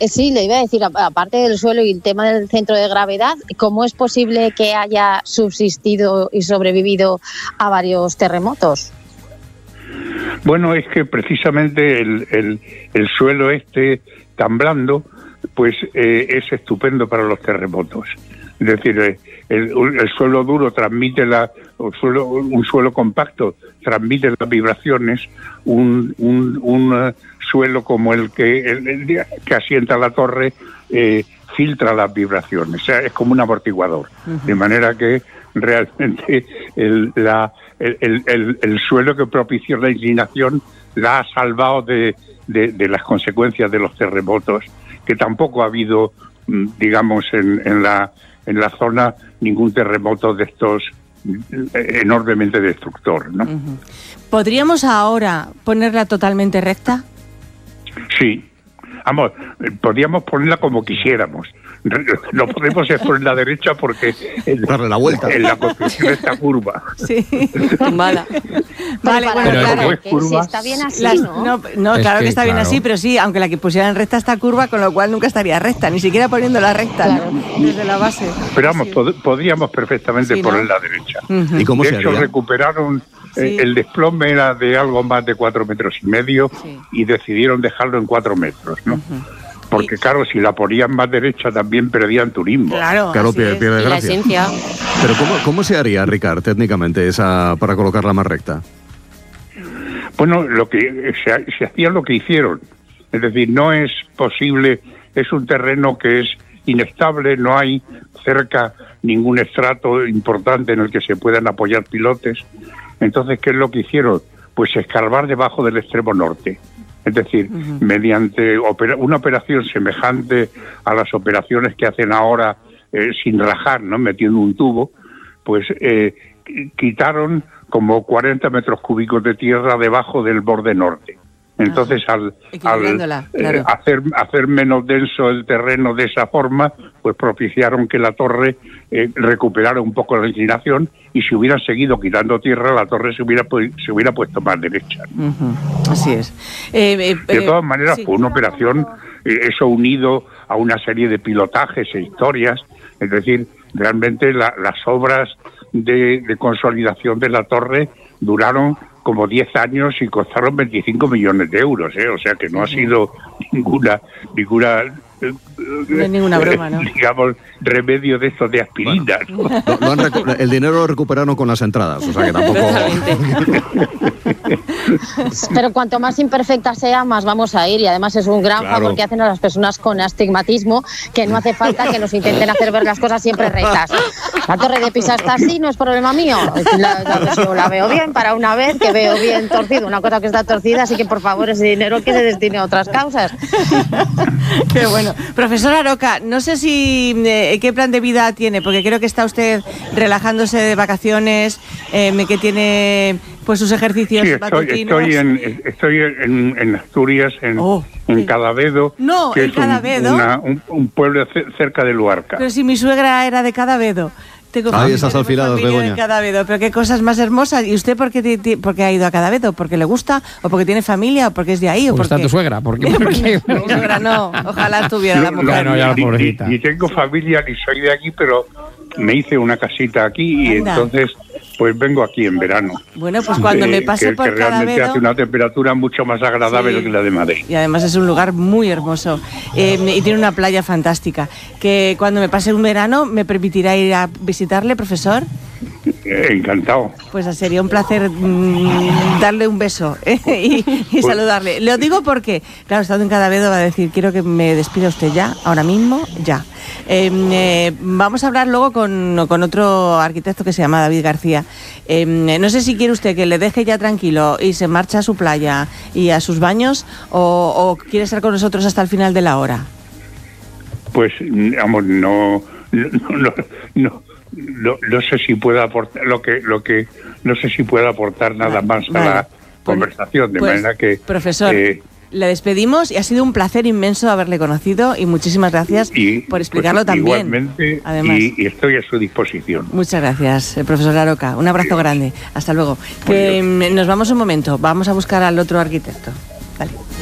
Sí, le iba a decir, aparte del suelo y el tema del centro de gravedad, ¿cómo es posible que haya subsistido y sobrevivido a varios terremotos? Bueno, es que precisamente el suelo tan blando, pues es estupendo para los terremotos. Es decir, el suelo duro transmite un suelo compacto transmite las vibraciones, un suelo como el que asienta la torre filtra las vibraciones, o sea, es como un amortiguador, de manera que realmente el suelo que propició la inclinación la ha salvado de las consecuencias de los terremotos, que tampoco ha habido, digamos, en la zona ningún terremoto de estos enormemente destructor, ¿no? ¿Podríamos ahora ponerla totalmente recta? Sí. Vamos, podríamos ponerla como quisiéramos. No podemos ponerla derecha porque darle la vuelta. En la construcción está curva. Sí, mala. Vale, bueno, claro, es curva, si está bien así, ¿no? Claro que está bien así, pero sí, aunque la que pusieran recta está curva, con lo cual nunca estaría recta, ni siquiera poniéndola recta, claro, ¿no? Desde la base. Pero vamos, podríamos perfectamente ponerla derecha. ¿Y cómo se haría? De hecho, recuperaron... Sí. El desplome era de algo más de 4,5 metros y decidieron dejarlo en 4 metros, ¿no? Porque claro, si la ponían más derecha también perdían turismo. Claro, pierde gracia. La esencia. Pero ¿cómo se haría, Ricard, técnicamente, esa para colocarla más recta? Bueno, se hacía lo que hicieron. Es decir, no es posible, es un terreno que es inestable, no hay cerca ningún estrato importante en el que se puedan apoyar pilotes. Entonces, ¿qué es lo que hicieron? Pues escarbar debajo del extremo norte. Es decir, mediante una operación semejante a las operaciones que hacen ahora sin rajar, ¿no? Metiendo un tubo, pues quitaron como 40 metros cúbicos de tierra debajo del borde norte. Entonces, al hacer menos denso el terreno de esa forma, pues propiciaron que la torre recuperara un poco la inclinación, y si hubieran seguido quitando tierra, la torre se hubiera puesto más derecha. Así es. De todas maneras, fue una operación, eso unido a una serie de pilotajes e historias, es decir, realmente las obras de consolidación de la torre duraron como 10 años y costaron 25 millones de euros, o sea que no ha sido ninguna no es ninguna broma, ¿no? Digamos, remedio de estos de aspirina. Bueno, el dinero lo recuperaron con las entradas, o sea que tampoco... Pero cuanto más imperfecta sea, más vamos a ir, y además es un gran favor que hacen a las personas con astigmatismo, que no hace falta que nos intenten hacer ver las cosas siempre rectas. La torre de Pisa está así, no es problema mío. Yo la veo bien para una vez, que veo bien torcido una cosa que está torcida, así que por favor ese dinero que se destine a otras causas. Qué bueno. Profesora Aroca, no sé si qué plan de vida tiene, porque creo que está usted relajándose de vacaciones, que tiene pues sus ejercicios matutinos. Estoy en Asturias, en Cadavedo, que es un pueblo cerca de Luarca. Pero si mi suegra era de Cadavedo. Esas alfiladas, Begoña. Pero qué cosas más hermosas. ¿Y usted por qué ha ido a Cadavedo? ¿Porque le gusta? ¿O porque tiene familia? ¿O porque es de ahí? ¿Porque está tu suegra? Porque mi suegra no. Ojalá estuviera la mujer. No, ya la pobrecita. Ni tengo familia, ni soy de aquí, pero me hice una casita aquí y entonces pues vengo aquí en verano. Bueno, pues cuando me pase por Cadavedo... Que realmente hace una temperatura mucho más agradable que la de Madrid. Y además es un lugar muy hermoso y tiene una playa fantástica. Que cuando me pase un verano, ¿me permitirá ir a visitarle, profesor? Encantado. Pues sería un placer darle un beso y saludarle. Lo digo porque, claro, estando en Cadavedo va a decir, quiero que me despida usted ya, ahora mismo, ya. Vamos a hablar luego con otro arquitecto que se llama David García. No sé si quiere usted que le deje ya tranquilo y se marcha a su playa y a sus baños, o quiere estar con nosotros hasta el final de la hora. Pues, vamos, no sé si puedo aportar no sé si puedo aportar nada más a la conversación, de manera que profesor, le despedimos y ha sido un placer inmenso haberle conocido y muchísimas gracias por explicarlo también. Igualmente, además. Y estoy a su disposición. Muchas gracias, profesor Aroca. Un abrazo grande. Hasta luego. Nos vamos un momento. Vamos a buscar al otro arquitecto. Dale.